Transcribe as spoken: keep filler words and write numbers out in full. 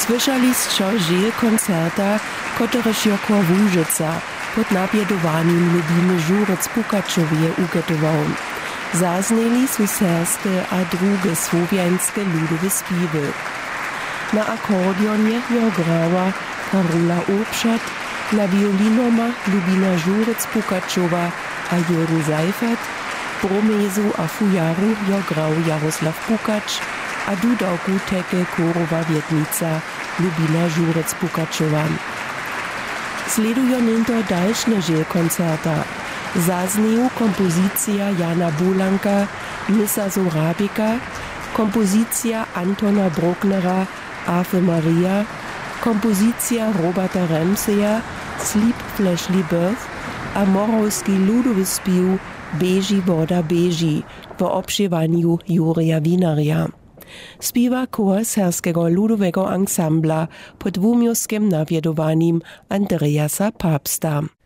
Słyszali sčo žil koncerta, kotrež Jokor Łużyca pod nabjedowaniem Lubiny Żurec Pukačovje ugetował. Zazneli su serskie a drugie słowiańskie ludowe śpiewy. Na akordionie jo grała Karola Obszat, na violinoma Lubina Żurec Pukačova a Jürgen Seifert, bromezu a fujaru jo grał Jaroslav Pukač, a dudałku teke korowa wietnica Lubina Żurec Pukačova. Sledują ninto dalszne žil koncerta. Zaznieju kompozycja Jana Bulanka, Misa Zorabika, kompozycja Antona Brucknera, Ave Maria, kompozycja Roberta Ramseya, Sleep Fleshly Birth, a morowski ludowy śpiew Beži woda beži w obśpiewaniu Jurija Winaria. Śpiewa chór Serskiego Ludowego Ensembla pod wumiowskim nawiedowaniem Andreasa Papsta.